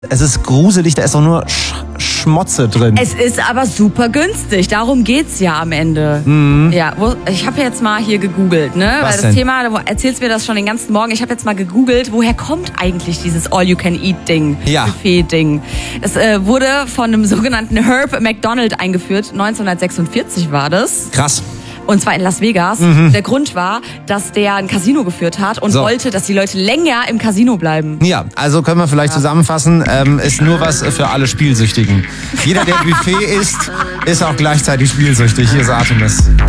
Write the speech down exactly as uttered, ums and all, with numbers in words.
Es ist gruselig, da ist doch nur Sch Schmotze drin. Es ist aber super günstig, darum geht's ja am Ende. Mhm. Ja, wo, ich habe jetzt mal hier gegoogelt, ne? Was Weil das denn? Thema, du erzählst mir das schon den ganzen Morgen. Ich habe jetzt mal gegoogelt, woher kommt eigentlich dieses All-You-Can-Eat-Ding, Ja. Buffet-Ding. Es äh, wurde von einem sogenannten Herb McDonald eingeführt. neunzehnhundertsechsundvierzig war das. Krass. Und zwar in Las Vegas. Mhm. Der Grund war, dass der ein Casino geführt hat und So. wollte, dass die Leute länger im Casino bleiben. Ja, also können wir vielleicht zusammenfassen, ähm, ist nur was für alle Spielsüchtigen. Jeder, der Buffet isst, ist auch gleichzeitig spielsüchtig. Hier ist Artemis.